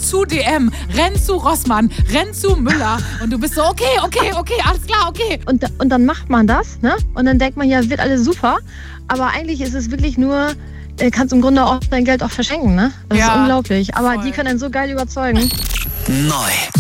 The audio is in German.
zu DM, renn zu Rossmann, renn zu Müller und du bist so, okay, alles klar, okay. Und dann macht man das, ne? Und dann denkt man, ja, wird alles super. Aber eigentlich ist es wirklich nur, kannst im Grunde auch dein Geld auch verschenken, ne? Das ist unglaublich. Aber die können einen so geil überzeugen. Neu.